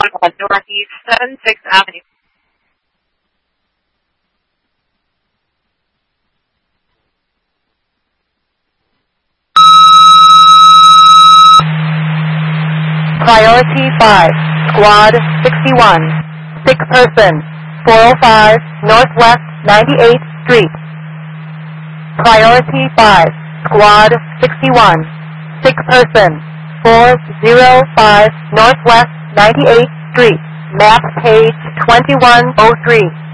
Northeast 76th Avenue. Priority 5, Squad 61, 6 person, 405 Northwest 98th Street. Priority 5, Squad 61, 6 person, 405 Northwest 98th Street, map page 2103.